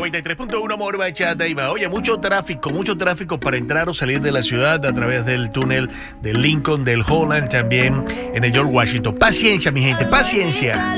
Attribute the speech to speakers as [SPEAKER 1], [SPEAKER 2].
[SPEAKER 1] 93.1 Amor, Bachata y Va. Oye, mucho tráfico para entrar o salir de la ciudad a través del túnel del Lincoln, del Holland, también en el George Washington. Paciencia, mi gente, paciencia.